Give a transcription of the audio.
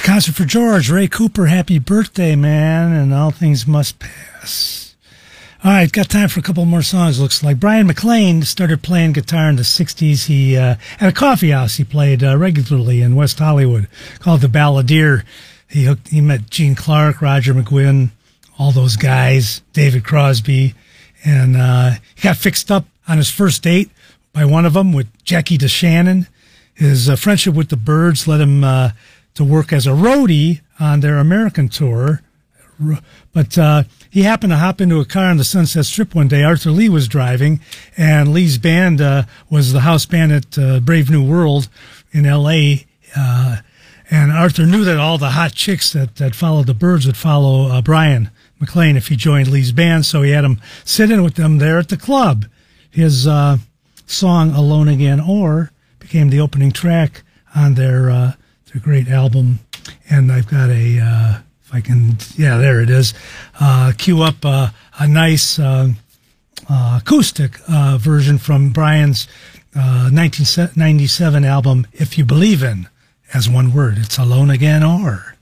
Concert for George, Ray Cooper, happy birthday, man, and all things must pass. All right, got time for a couple more songs, looks like. Brian McLean started playing guitar in the 60s. He had a coffee house he played regularly in West Hollywood called the Balladeer. He met Gene Clark, Roger McGuinn, all those guys, David Crosby, and he got fixed up on his first date by one of them with Jackie DeShannon. His friendship with the Byrds led him to work as a roadie on their American tour. But he happened to hop into a car on the Sunset Strip one day. Arthur Lee was driving, and Lee's band was the house band at Brave New World in L.A., and Arthur knew that all the hot chicks that followed the Byrds would follow Brian McLean if he joined Lee's band, so he had him sit in with them there at the club. His song Alone Again Or became the opening track on their great album, and I've got if I can, yeah, there it is. Cue up a nice acoustic version from Brian's 1997 album, If You Believe In, as one word. It's Alone Again Or.